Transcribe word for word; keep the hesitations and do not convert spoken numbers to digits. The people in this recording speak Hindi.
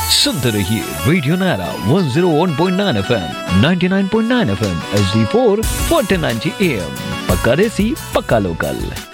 सुनते रहिए radio Naira one zero one point nine FM, ninety nine point nine FM, H D four, fourteen ninety am. पक्का देसी, पक्का लोकल।